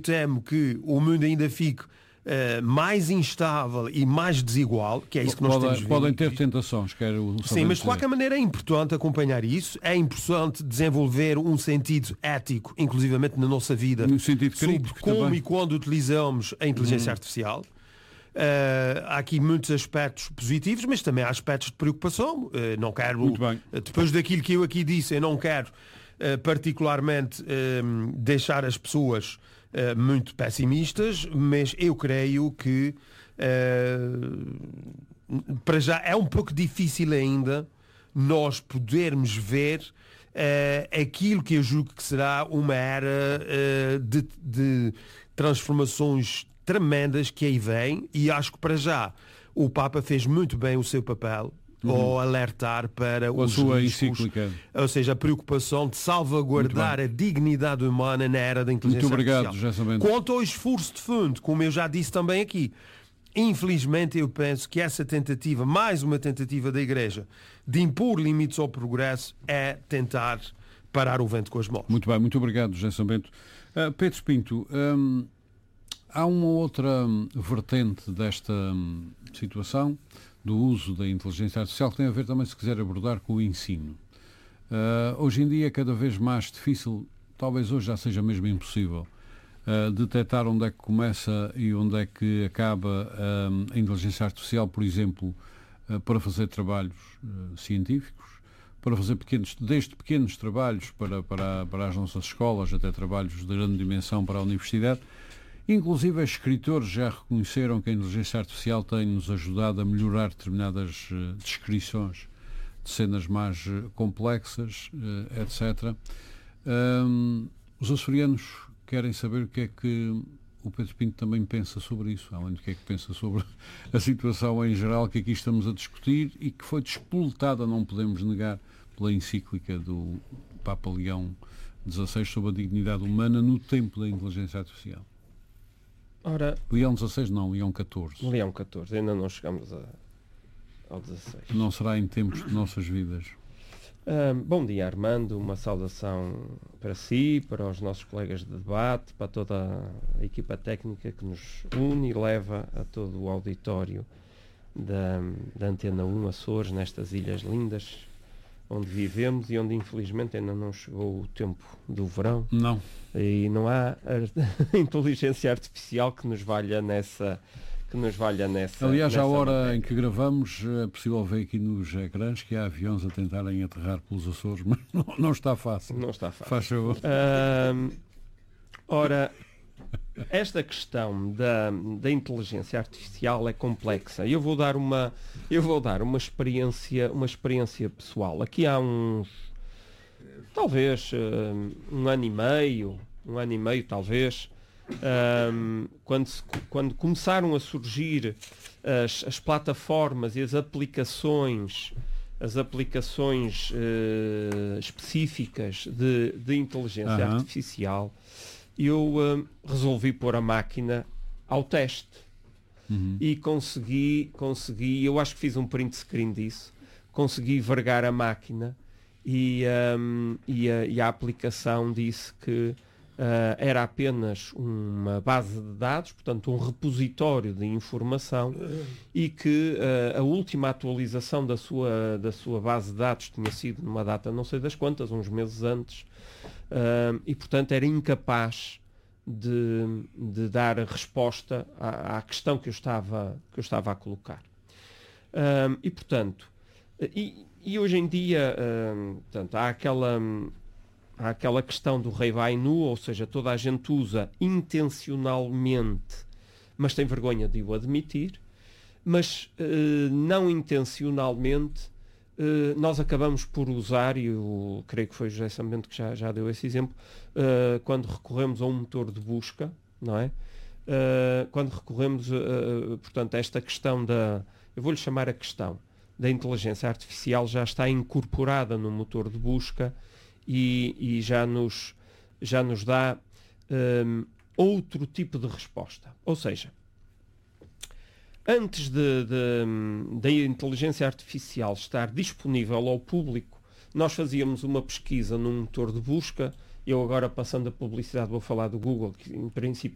temo que o mundo ainda fique mais instável e mais desigual, que é isso que nós temos visto. Podem ter tentações, quero Sim, mas de qualquer maneira é importante acompanhar isso, é importante desenvolver um sentido ético, inclusivamente na nossa vida, um sentido sobre crítico como também. E quando utilizamos a inteligência artificial. Há aqui muitos aspectos positivos, mas também há aspectos de preocupação. Não quero, depois daquilo que eu aqui disse, eu não quero particularmente deixar as pessoas muito pessimistas, mas eu creio que para já é um pouco difícil ainda nós podermos ver aquilo que eu julgo que será uma era de transformações tremendas que aí vem, e acho que para já o Papa fez muito bem o seu papel ao alertar para os sua riscos, encíclica. ou seja, a preocupação de salvaguardar a dignidade humana na era da inteligência artificial. Muito obrigado, José. Quanto ao esforço de fundo, como eu já disse também aqui, infelizmente eu penso que essa tentativa, mais uma tentativa da Igreja de impor limites ao progresso, é tentar parar o vento com as mãos. Muito bem, muito obrigado, José São Bento. Pedro Pinto, há uma outra vertente desta situação do uso da inteligência artificial que tem a ver também, se quiser abordar, com o ensino. Hoje em dia é cada vez mais difícil, talvez hoje já seja mesmo impossível, detectar onde é que começa e onde é que acaba a inteligência artificial, por exemplo, para fazer trabalhos científicos, para fazer desde pequenos trabalhos para as nossas escolas até trabalhos de grande dimensão para a universidade. Inclusive, os escritores já reconheceram que a inteligência artificial tem-nos ajudado a melhorar determinadas descrições de cenas mais complexas, etc. Os açorianos querem saber o que é que o Pedro Pinto também pensa sobre isso, além do que é que pensa sobre a situação em geral que aqui estamos a discutir e que foi despoletada, não podemos negar, pela encíclica do Papa Leão XVI sobre a dignidade humana no tempo da inteligência artificial. Ora, Leão XVI não, Leão XIV. Leão XIV, ainda não chegamos ao 16. Não será em tempos de nossas vidas. Bom dia, Armando, uma saudação para si, para os nossos colegas de debate, para toda a equipa técnica que nos une e leva a todo o auditório da Antena 1 Açores, nestas ilhas lindas onde vivemos e onde infelizmente ainda não chegou o tempo do verão. Não. E não há inteligência artificial que nos valha nessa. Aliás, à hora matéria. em que gravamos, é possível ver aqui nos ecrãs que há aviões a tentarem aterrar pelos Açores, mas não está fácil. Não está fácil. Faz favor. Ora, esta questão da inteligência artificial é complexa. Eu vou dar uma experiência pessoal. Aqui há talvez um ano e meio talvez, quando começaram a surgir as plataformas e as aplicações específicas de inteligência artificial, eu resolvi pôr a máquina ao teste e consegui, eu acho que fiz um print screen disso, consegui vergar a máquina e a aplicação disse que era apenas uma base de dados, portanto um repositório de informação, e que a última atualização da sua base de dados tinha sido numa data não sei das quantas, uns meses antes, e portanto era incapaz de dar resposta à questão que eu estava a colocar. E portanto, e hoje em dia, portanto, há aquela questão do rei vai nu, ou seja, toda a gente usa intencionalmente, mas tem vergonha de o admitir, mas não intencionalmente nós acabamos por usar, e eu creio que foi o José São Bento que já deu esse exemplo, quando recorremos a um motor de busca, não é? Quando recorremos, portanto, a esta questão eu vou-lhe chamar a questão da inteligência artificial, já está incorporada no motor de busca e já nos dá outro tipo de resposta. Ou seja, antes da inteligência artificial estar disponível ao público, nós fazíamos uma pesquisa num motor de busca. Eu agora, passando a publicidade, vou falar do Google, que em princípio